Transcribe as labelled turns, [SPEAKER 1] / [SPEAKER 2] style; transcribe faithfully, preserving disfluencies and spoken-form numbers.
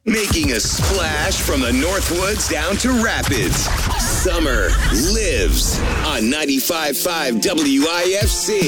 [SPEAKER 1] Making a splash from the Northwoods down to Rapids. Summer lives on ninety-five point five W I F C.